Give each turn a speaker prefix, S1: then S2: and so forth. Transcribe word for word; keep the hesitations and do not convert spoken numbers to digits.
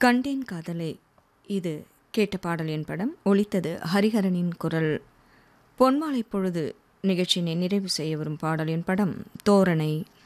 S1: கண்டேன் காதலே இது கேட்ட பாடலின் படம். ஒலித்தது ஹரிஹரனின் குரல். பொன்மாலை பொழுது நிகழ்ச்சியினை நிறைவு செய்ய வரும் பாடலின் படம் தோரணை.